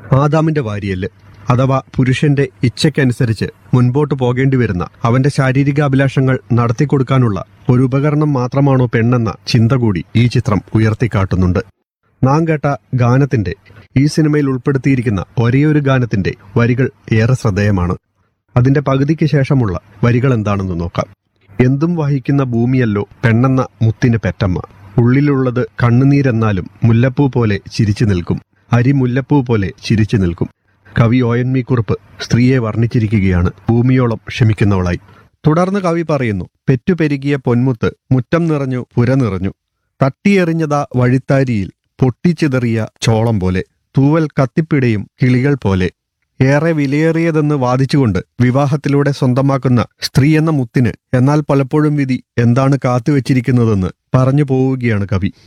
ആദാമിന്റെ വാരിയല് അഥവാ പുരുഷന്റെ ഇച്ഛയ്ക്കനുസരിച്ച് മുൻപോട്ട് പോകേണ്ടി വരുന്ന അവന്റെ ശാരീരികാഭിലാഷങ്ങൾ നടത്തിക്കൊടുക്കാനുള്ള ഒരു ഉപകരണം മാത്രമാണോ പെണ്ണെന്ന ചിന്ത കൂടി ഈ ചിത്രം ഉയർത്തിക്കാട്ടുന്നുണ്ട്. നാം കേട്ട ഗാനത്തിന്റെ, ഈ സിനിമയിൽ ഉൾപ്പെടുത്തിയിരിക്കുന്ന ഒരേയൊരു ഗാനത്തിന്റെ വരികൾ ഏറെ ശ്രദ്ധേയമാണ്. അതിന്റെ പകുതിക്ക് ശേഷമുള്ള വരികൾ എന്താണെന്ന് നോക്കാം. എന്തും വഹിക്കുന്ന ഭൂമിയല്ലോ പെണ്ണെന്ന മുത്തിന് പെറ്റമ്മ, ഉള്ളിലുള്ളത് കണ്ണുനീരെന്നാലും മുല്ലപ്പൂ പോലെ ചിരിച്ചു നിൽക്കും, അരി മുല്ലപ്പൂ പോലെ ചിരിച്ചു നിൽക്കും. കവി ONV കുറുപ്പ് സ്ത്രീയെ വർണ്ണിച്ചിരിക്കുകയാണ് ഭൂമിയോളം ക്ഷമിക്കുന്നവളായി. തുടർന്ന് കവി പറയുന്നു, പെറ്റുപെരുകിയ പൊന്മുത്ത് മുറ്റം നിറഞ്ഞു പുര നിറഞ്ഞു, തട്ടിയെറിഞ്ഞതാ വഴിത്താരിയിൽ പൊട്ടിച്ചിതറിയ ചോളം പോലെ, തൂവൽ കത്തിപ്പിടയും കിളികൾ പോലെ. ഏറെ വിലയേറിയതെന്ന് വാദിച്ചുകൊണ്ട് വിവാഹത്തിലൂടെ സ്വന്തമാക്കുന്ന സ്ത്രീ എന്ന മുത്തിന് എന്നാൽ പലപ്പോഴും വിധി എന്താണ് കാത്തുവച്ചിരിക്കുന്നതെന്ന് പറഞ്ഞു പോവുകയാണ് കവി.